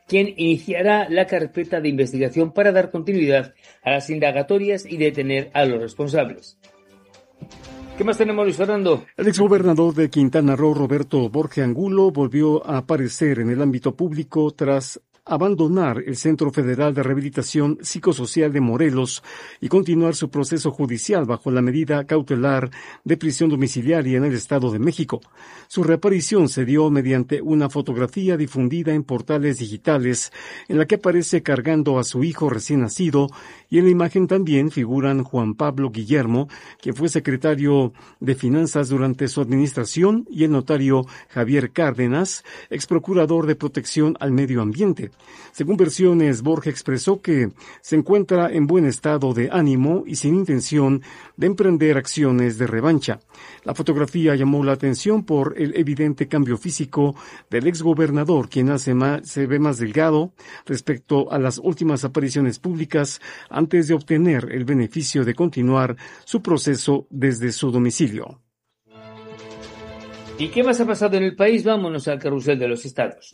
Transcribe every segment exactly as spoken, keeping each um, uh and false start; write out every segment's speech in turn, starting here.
quien iniciará la carpeta de investigación para dar continuidad a las indagatorias y detener a los responsables. ¿Qué más tenemos, Luis Fernando? El exgobernador de Quintana Roo, Roberto Borge Angulo, volvió a aparecer en el ámbito público tras abandonar el Centro Federal de Rehabilitación Psicosocial de Morelos y continuar su proceso judicial bajo la medida cautelar de prisión domiciliaria en el Estado de México. Su reaparición se dio mediante una fotografía difundida en portales digitales en la que aparece cargando a su hijo recién nacido, y en la imagen también figuran Juan Pablo Guillermo, quien fue secretario de Finanzas durante su administración, y el notario Javier Cárdenas, exprocurador de Protección al Medio Ambiente. Según versiones, Borge expresó que se encuentra en buen estado de ánimo y sin intención de emprender acciones de revancha. La fotografía llamó la atención por el evidente cambio físico del exgobernador, quien hace más, se ve más delgado respecto a las últimas apariciones públicas antes de obtener el beneficio de continuar su proceso desde su domicilio. ¿Y qué más ha pasado en el país? Vámonos al carrusel de los estados.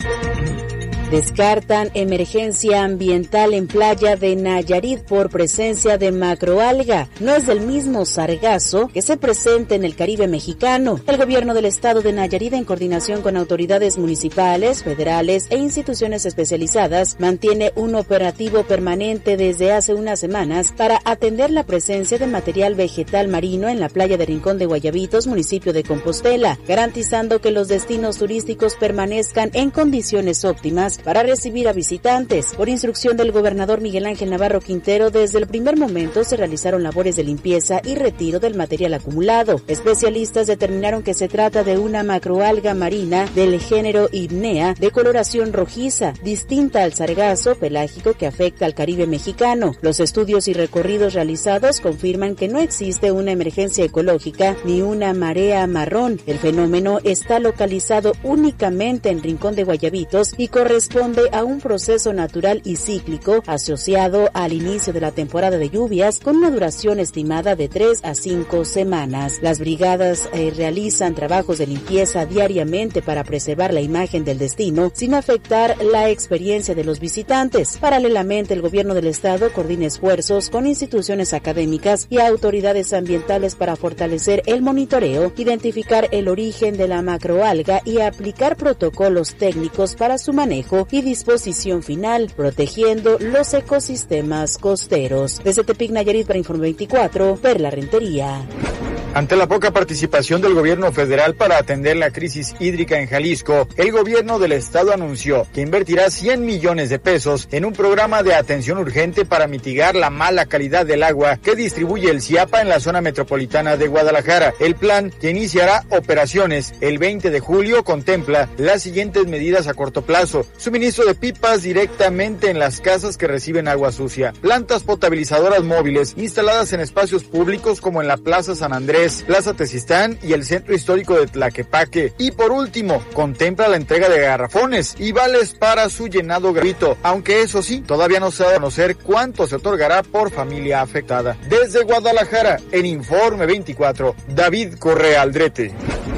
Descartan emergencia ambiental en playa de Nayarit por presencia de macroalga. No es del mismo sargazo que se presenta en el Caribe mexicano. El gobierno del estado de Nayarit, en coordinación con autoridades municipales, federales e instituciones especializadas, mantiene un operativo permanente desde hace unas semanas para atender la presencia de material vegetal marino en la playa de Rincón de Guayabitos, municipio de Compostela, garantizando que los destinos turísticos permanezcan en condiciones óptimas para recibir a visitantes. Por instrucción del gobernador Miguel Ángel Navarro Quintero, desde el primer momento se realizaron labores de limpieza y retiro del material acumulado. Especialistas determinaron que se trata de una macroalga marina del género Hibnea de coloración rojiza, distinta al sargazo pelágico que afecta al Caribe mexicano. Los estudios y recorridos realizados confirman que no existe una emergencia ecológica ni una marea marrón. El fenómeno está localizado únicamente en Rincón de Guayabitos y corresponde a un proceso natural y cíclico asociado al inicio de la temporada de lluvias, con una duración estimada de tres a cinco semanas. Las brigadas eh, realizan trabajos de limpieza diariamente para preservar la imagen del destino sin afectar la experiencia de los visitantes. Paralelamente, el gobierno del estado coordina esfuerzos con instituciones académicas y autoridades ambientales para fortalecer el monitoreo, identificar el origen de la macroalga y aplicar protocolos técnicos para su manejo y disposición final, protegiendo los ecosistemas costeros. Desde Tepic, Nayarit, para Informe veinticuatro, Perla Rentería. Ante la poca participación del gobierno federal para atender la crisis hídrica en Jalisco, el gobierno del estado anunció que invertirá cien millones de pesos en un programa de atención urgente para mitigar la mala calidad del agua que distribuye el CIAPA en la zona metropolitana de Guadalajara. El plan, que iniciará operaciones el veinte de julio, contempla las siguientes medidas a corto plazo: suministro de pipas directamente en las casas que reciben agua sucia, plantas potabilizadoras móviles instaladas en espacios públicos como en la Plaza San Andrés, Plaza Tezistán y el Centro Histórico de Tlaquepaque. Y por último, contempla la entrega de garrafones y vales para su llenado gratuito, aunque eso sí, todavía no se da a conocer cuánto se otorgará por familia afectada. Desde Guadalajara, en Informe veinticuatro, David Correa Aldrete.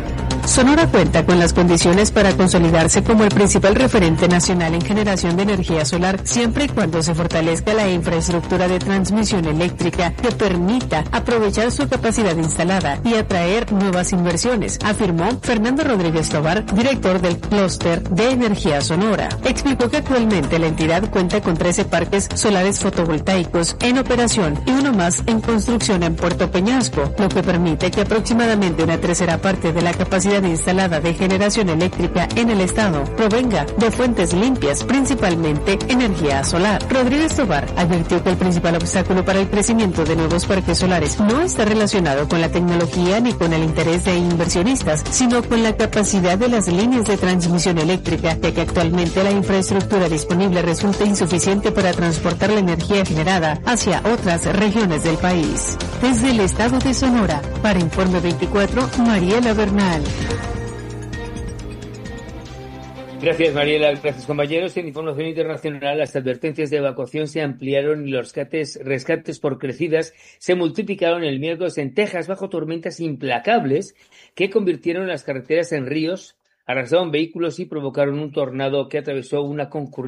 Sonora cuenta con las condiciones para consolidarse como el principal referente nacional en generación de energía solar, siempre y cuando se fortalezca la infraestructura de transmisión eléctrica que permita aprovechar su capacidad instalada y atraer nuevas inversiones, afirmó Fernando Rodríguez Tobar, director del Clúster de Energía Sonora. Explicó que actualmente la entidad cuenta con trece parques solares fotovoltaicos en operación y uno más en construcción en Puerto Peñasco, lo que permite que aproximadamente una tercera parte de la capacidad instalada de generación eléctrica en el estado provenga de fuentes limpias, principalmente energía solar. Rodríguez Tobar advirtió que el principal obstáculo para el crecimiento de nuevos parques solares no está relacionado con la tecnología ni con el interés de inversionistas, sino con la capacidad de las líneas de transmisión eléctrica, ya que actualmente la infraestructura disponible resulta insuficiente para transportar la energía generada hacia otras regiones del país. Desde el estado de Sonora, para Informe veinticuatro, Mariela Bernal. Gracias, Mariela. Gracias, compañeros. En información internacional, las advertencias de evacuación se ampliaron y los rescates, rescates por crecidas se multiplicaron el miércoles en Texas bajo tormentas implacables que convirtieron las carreteras en ríos, arrasaron vehículos y provocaron un tornado que atravesó una concurrida